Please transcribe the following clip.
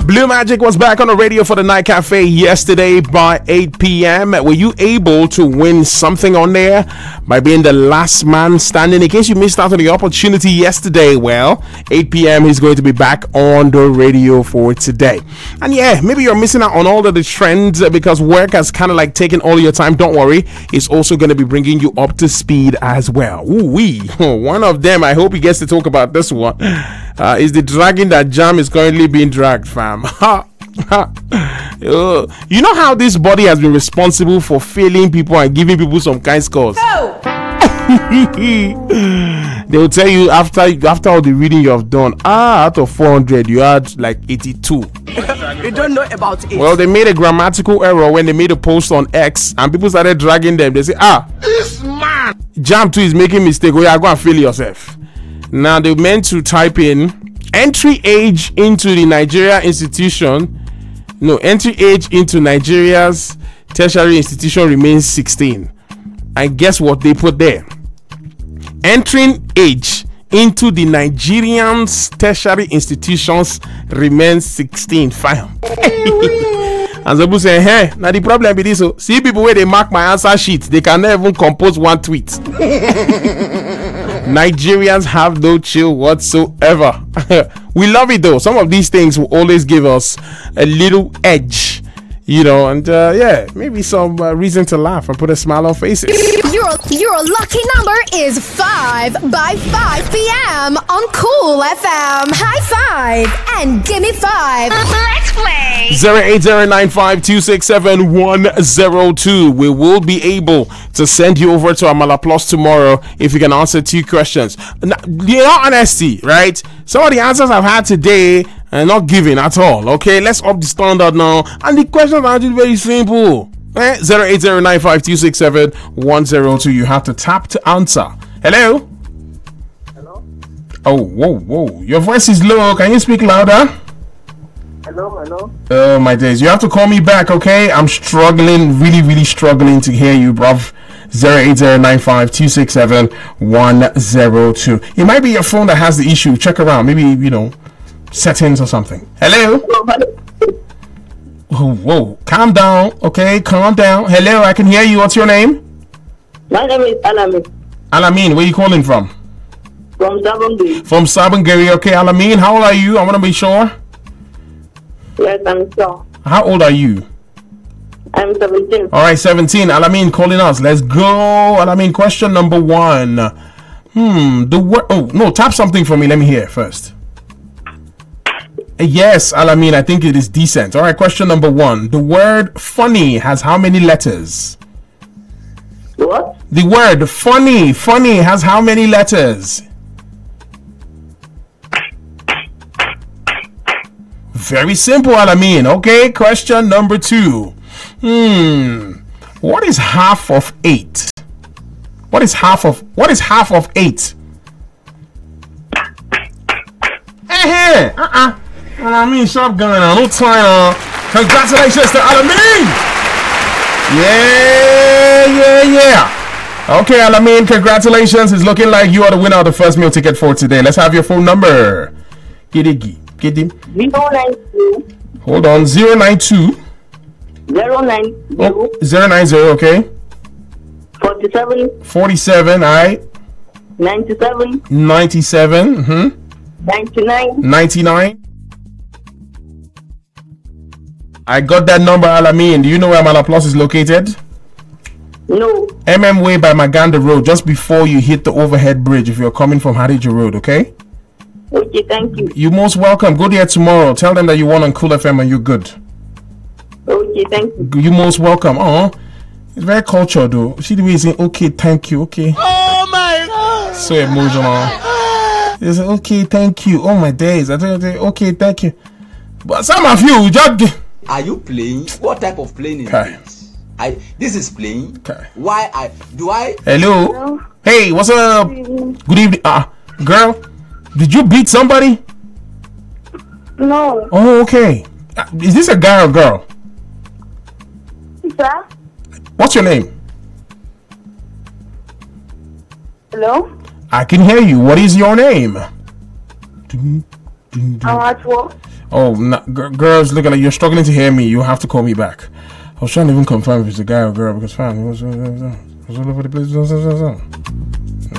Blue Magic was back on the radio for the Night Cafe yesterday by 8 p.m. Were you able to win something on there by being the last man standing? In case you missed out on the opportunity yesterday, well, 8 p.m. he's going to be back on the radio for today. And yeah, maybe you're missing out on all of the trends because work has kind of like taken all your time. Don't worry, he's also going to be bringing you up to speed as well. Ooh-wee. One of them, I hope he gets to talk about this one, is the dragging that Jam is currently being dragged, fam. You know how this body has been responsible for failing people and giving people some kind scores? Oh. They will tell you after all the reading you have done, out of 400 you had like 82. You don't know about it. Well, they made a grammatical error when they made a post on X and people started dragging them. They say, this man Jam 2 is making mistake. Oh yeah, go and fail yourself. Now they meant to type in entry age into the Nigeria institution. No, entry age into Nigeria's tertiary institution remains 16. And guess what they put there? Entering age into the Nigerian's tertiary institutions remains 16. Fine. And Zabu say, hey, now the problem with this, so see people where they mark my answer sheet, they can never even compose one tweet. Nigerians have no chill whatsoever. We love it though. Some of these things will always give us a little edge, you know, and yeah, maybe some reason to laugh and put a smile on faces. Your lucky number is 5 by 5 p.m. on Cool FM. High five and give me 5. Let's play. 08095267102. We will be able to send you over to Amala Plus tomorrow if you can answer 2 questions. Now, in all honesty, right? Some of the answers I've had today are not given at all. Okay, let's up the standard now. And the questions are actually very simple. 08095267102. You have to tap to answer. Hello? Hello? Oh, whoa. Your voice is low. Can you speak louder? Hello? Oh, my days. You have to call me back, okay? I'm struggling, really struggling to hear you, bruv. 08095267102. It might be your phone that has the issue. Check around. Maybe, you know, settings or something. Hello? Whoa. Calm down, okay? Calm down. Hello, I can hear you. What's your name? My name is Alamin. Alamin, where are you calling from? From Sabongeri. From Sabongeri, okay. Alamin, how old are you? I want to be sure. Yes, I'm sure. How old are you? I'm 17. All right, 17. Alamin calling us. Let's go. Alamin, question number 1. The word. Oh, no, tap something for me. Let me hear first. Yes, Alamin, I think it is decent. All right, question number 1. The word funny has how many letters? What? The word funny has how many letters? Very simple, Alamin. Okay, question number 2. What is half of 8? What is half of 8? Alamin, stop going on. No time. Congratulations to Alamin. Yeah. Okay, Alamin, congratulations. It's looking like you are the winner of the first meal ticket for today. Let's have your phone number. Get him. 092. Hold on. 092. 090. Oh, 090, okay. 47, alright. 97. 99. 99. I got that number, Alamin. Do you know where Amala Plus is located? No. MM Way by Maganda Road, just before you hit the overhead bridge if you're coming from Hadija Road, okay? Okay, thank you. You're most welcome. Go there tomorrow. Tell them that you won on Cool FM and you're good. Okay, thank you. You're most welcome. It's very cultured though. See the way he's saying, okay, thank you, okay? Oh my God. So emotional. He's like, okay, thank you. Oh my days. I don't know, okay, thank you. But some of you just... Are you playing? What type of playing is this? This is playing. Okay. Why Hello? Hello? Hey, what's up? Good evening. Girl, did you beat somebody? No. Oh, okay. Is this a guy or girl? Sir? What's your name? Hello? I can hear you. What is your name? Awatwo. Oh, girls, look like you're struggling to hear me. You have to call me back. I was trying to even confirm if it's a guy or girl because fam, it was all over the place.